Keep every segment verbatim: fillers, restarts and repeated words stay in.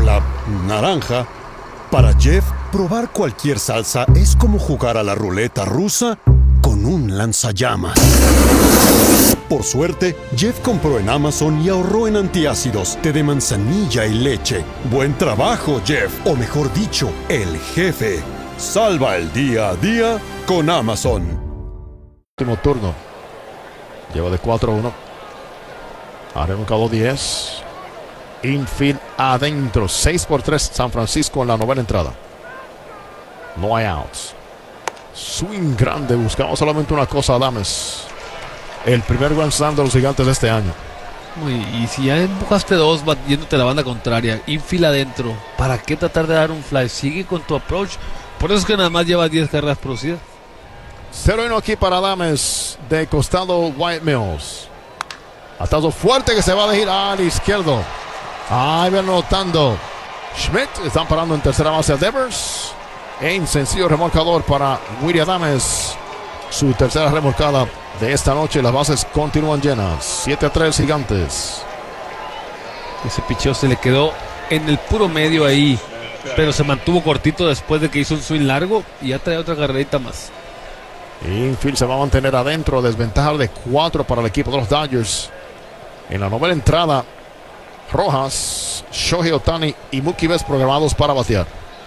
la naranja. Para Jeff, probar cualquier salsa es como jugar a la ruleta rusa con un lanzallamas. Por suerte, Jeff compró en Amazon y ahorró en antiácidos, té de manzanilla y leche. ¡Buen trabajo, Jeff! O mejor dicho, el jefe. Salva el día a día con Amazon. Último turno. Lleva de cuatro a uno. Ha remolcado diez. Infield adentro. seis por tres San Francisco en la novena entrada. No hay outs. Swing grande. Buscamos solamente una cosa, Adames. El primer Grand Slam de los Gigantes de este año. Uy, y si ya empujaste dos yéndote a la banda contraria, infield adentro, ¿para qué tratar de dar un fly? Sigue con tu approach. Por eso es que nada más lleva diez carreras producidas. cero uno aquí para Adames. De costado White Mills. Atazo fuerte que se va a ir al izquierdo. Ahí van anotando Schmidt. Están parando en tercera base a Devers. En sencillo remolcador para Willy Adames. Su tercera remolcada de esta noche. Las bases continúan llenas. siete a tres Gigantes. Ese picheo se le quedó en el puro medio ahí, pero se mantuvo cortito después de que hizo un swing largo y ya trae otra carrerita más. Infield se va a mantener adentro. Desventaja de cuatro para el equipo de los Dodgers. En la novena entrada, Rojas, Shohei Ohtani y Mookie Betts programados para batear.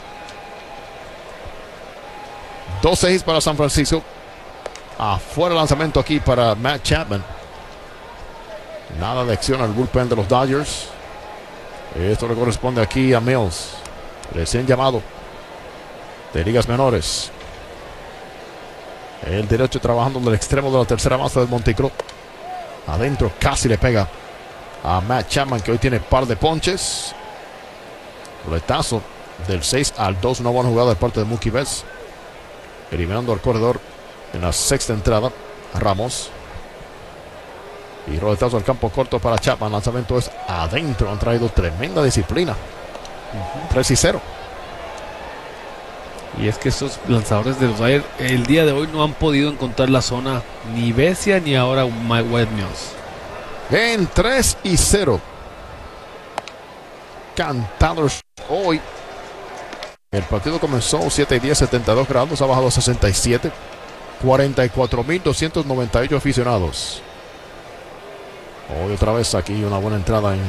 doce hits para San Francisco. Afuera el lanzamiento aquí para Matt Chapman. Nada de acción al bullpen de los Dodgers. Esto le corresponde aquí a Mills. Recién llamado de ligas menores. El derecho trabajando del extremo de la tercera base del Monticro. Adentro casi le pega a Matt Chapman, que hoy tiene par de ponches. Roletazo del seis al dos. Una buena jugada de parte de Mookie Betts. Eliminando al corredor en la sexta entrada. Ramos. Y roletazo al campo corto para Chapman. Lanzamiento es adentro. Han traído tremenda disciplina. Uh-huh. tres y cero. Y es que estos lanzadores de los Dodgers el día de hoy no han podido encontrar la zona, ni Vesia ni ahora Mike White Mills. En tres y cero. Cantados hoy. El partido comenzó siete y diez, setenta y dos grados, ha bajado a sesenta y siete. cuarenta y cuatro mil doscientos noventa y ocho aficionados. Hoy otra vez aquí una buena entrada en